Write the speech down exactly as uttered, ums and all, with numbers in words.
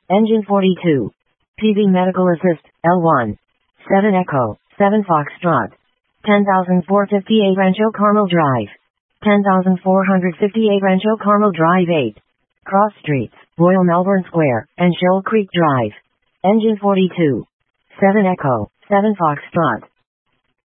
Engine forty-two. P V Medical Assist, L one. seven Echo, seven Foxtrot. ten thousand four hundred fifty-eight Rancho Carmel Drive. ten thousand four hundred fifty-eight Rancho Carmel Drive eight. Cross Streets, Royal Melbourne Square, and Shoal Creek Drive. Engine forty-two. seven Echo, seven Foxtrot.